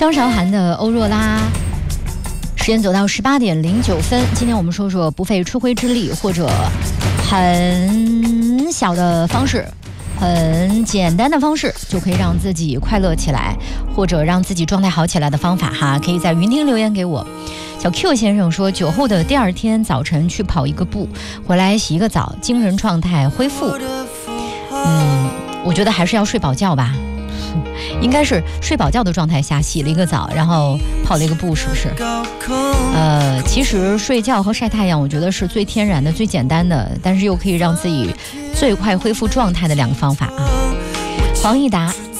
张韶涵的欧若拉。时间走到18点09分，今天我们说说不费吹灰之力，或者很小的方式，很简单的方式就可以让自己快乐起来，或者让自己状态好起来的方法哈，可以在云听留言给我。小 Q 先生说，酒后的第二天早晨去跑一个步，回来洗一个澡，精神状态恢复。我觉得还是要睡饱觉吧，应该是睡饱觉的状态下洗了一个澡，然后跑了一个步，是不是？其实睡觉和晒太阳，我觉得是最天然的、最简单的，但是又可以让自己最快恢复状态的两个方法啊。黄义达。